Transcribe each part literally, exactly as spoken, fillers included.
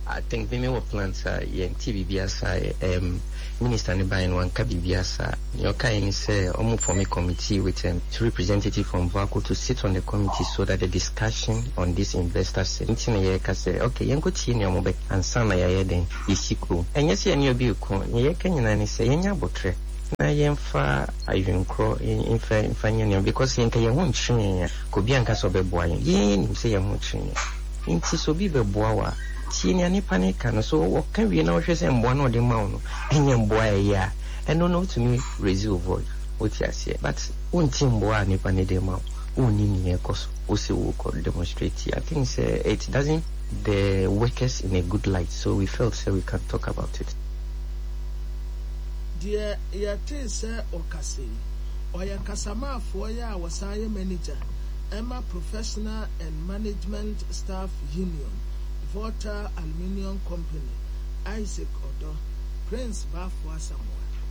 I think we may plans uh yen T V B S um Minister Nibai and one Kabibiasa. Your kind say almost for me committee with um, two representatives from Vaco to sit on the committee so that the discussion on this investor say okay, you go to your mobile and some I then is equal. And yes, you be cool. You can say yen botre. Na yen fa even crow in fanyanian because yen can won't train could be anka sobe boy. Yen say yen won't train. In so be the boa. Senior ni panic and so what can we now just and one of the mound and young boy yeah and no no to me raise your voice what you say but one team boy ni panic them out only near cause also will demonstrate I think say it doesn't the workers in a good light so we felt so we can talk about it. Dear yate say okase oya kasama for ya wasaya manager Emma Professional and Management Staff Union Water Aluminium Company, Isaac Odo, Prince Bafwa Samoa.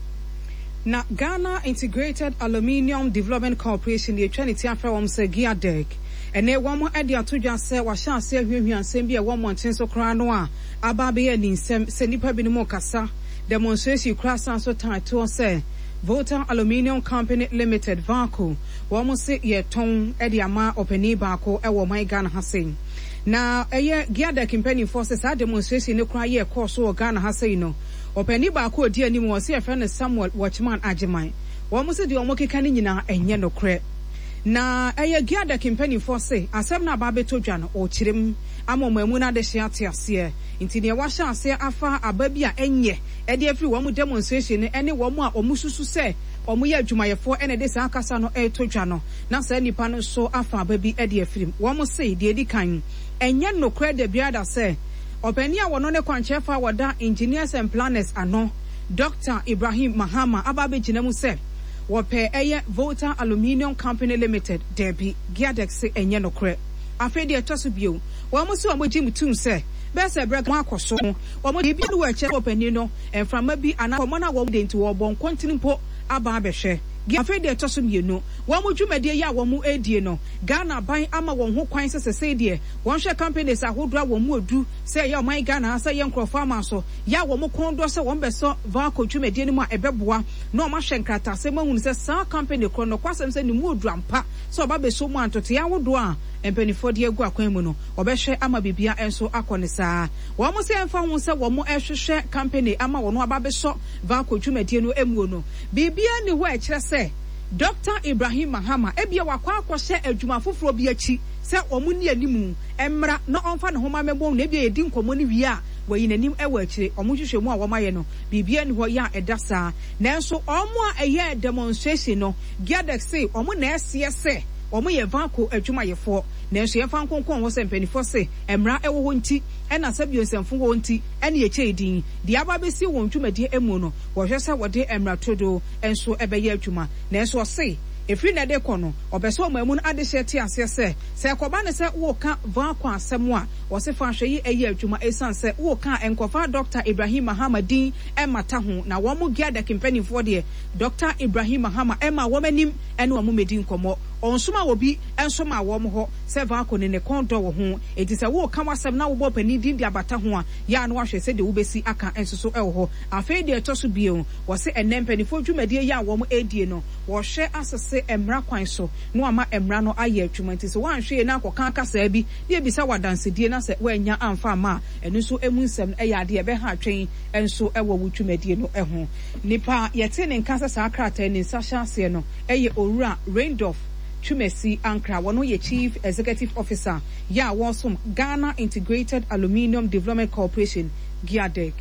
Na Ghana Integrated Aluminium Development Corporation, the Trinity Afra Wamse Gia Deck, and they one more idea to just say, what shall say, you and send be a one more chance of cranoa, Ababi and in Senipa Binimokasa, demonstration class answer title say. Voter Aluminium Company Limited, Vaco, one say ye tone Ediama Openi Bako, Ewa my Ghana Hassin. Now, a year Giada campaigning forces are demonstration no cry ye course or Ghana Hasino. Openi Bako, dear Nimo, see a friend somewhat watchman Ajimai. One must say the Omoki Canina and Yeno Crep. Now, a year Giada campaigning forces, as some Nababe Tojan or Chirim, Amo Memuna de Shiatia Sear, into the Washa say Afa Ababia Enye, and every one with demonstration, any one more or Mususu say. Omuya Jumaya for any this Akasano e Tojano. Now say ni pano so afa baby Eddie film. One must say the Eddie kind. And yet no credit biada say. Openia wanone kwanchefa wada engineers and planners ano. Doctor Ibrahim Mahama Ababe Jinemu say. Wape eye Voter Aluminium Company Limited. Debbie Giadex say enye no credit. Afedi etosubio. One must so amoji tum say. Best a break one so. One must be able to openino and from maybe an amona woman into Obon continent. Aba behwe Giafede etosum yenu wo mo dwumade ya wo mo edie no Ghana ban ama won ho kwan sese de won hwe companies ahodra wo mo odu say ya man Ghana say ye nkrofo ama so ya wo mo kondo se won beso Vaco dwumade ni mu ebeboa na o ma hwe nkrata se mahunu se sa company kro no kwasem se ni mu odu ampa so ba beso mu antote ya wodo a empenifo de egu akwan mu no obehwe ama bibia enso akone saa wo mo se emfa hu se wo mo ehwehwe company ama wo no aba beso Vaco dwumade no emu no bibia ni ho e kire se Doctor Ibrahim Mahama ebia wakwa akwose adwuma foforo bi achi se omu ni animu emra no onfa ne homa mebon na ebia edi nkomo ni wi a wayi nanim ewa akire omu hwehwemu a womaye no bibia ni ho ya edasa nanso omu a eye demonstration no Giadex say omu na ese se omu ye Vaco adwuma yefo nanso ye fa nkonkon wo se mpanifo se emra ewo ho nti ena sabio nsemfo ho nti ene ye chedin di aba besi won dwumade emu no wo hwese wode emra todo enso ebeye adwuma nanso se efri na de kono obeso mamu no ade hye te ase se se koba ne se wo ka Vaco asem a wo se fa hweyi eye adwuma esan se wo ka enkofa Doctor Ibrahim Mahama din emata ho na wo mo Giada campaign for de Doctor Ibrahim Mahama ema wo manim ene wo mo medin komo onsoma obi ensoma wo mo ho se Vaco ne ne kondo wo ho enti se wo ka wasem na wo bo pani din di abata ho a ya no ahwe se de wo besi aka ensoso e wo ho afei de etoso bio wo se enempani fo dwumade ya wo mo edie no wo hwe asese emra kwan so no ama emra no aye atwuma nti se wan hwe na akoka aka saa bi de bisa wadansedie na se wanya amfa ma enu so emu nsem e ya de e be ha atwen enso e wo wutwumadie no e ho nipa yete ne nka sa akrata ne nsahya se no eye owura Raindorf Chumesi Ankra wono ye Chief Executive Officer ya wonsom Ghana Integrated Aluminium Development Corporation Giadec.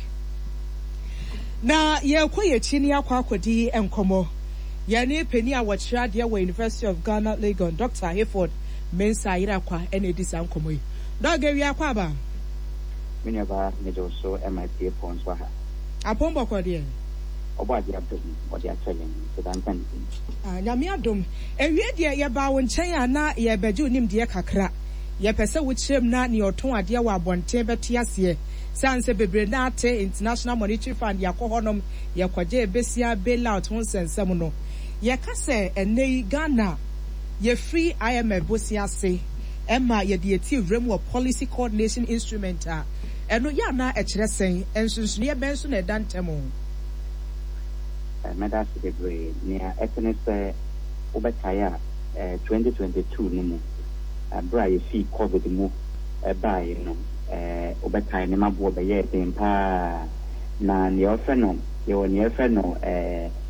Na ye kwaye chini akwa akwadi enkomo ye ne peni a wachira de wa University of Ghana Legon Doctor Hayford Mensa Irakwa ene disa enkomo yi doge wi akwa ba menya ba mejo so M I P pons wa ha apombo kwa de obadi abdom odi atelen so dan tan ah nyame adom ewie de ye ba won chen ana ye beju nim de kakra ye pese wo chirem na ne oton ade wa abonten bete ase sanse bebre na ate International Monetary Fund yakohonom ye kwaje besia bailout ho sensem no ye kase enei Ghana ye free I M F bosia se emma ye de eti vrem wo policy coordination instrument a ɛno yɛ na ɛkyerɛ sɛn nsonsonoeɛ bɛn so na ɛda ntɛm o mɛda ase bebree nea ɛtene sɛ wobɛkae a twenty twenty-two no mu abere a yɛfii covid mu ɛbaeɛ no wobɛkae ne maboɔ bɛyɛɛ den paa na nea ɔfɛ no yɛwɔ nea ɛfɛ no